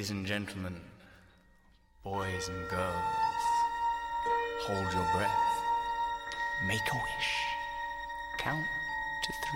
Ladies and gentlemen, boys and girls, hold your breath, make a wish, count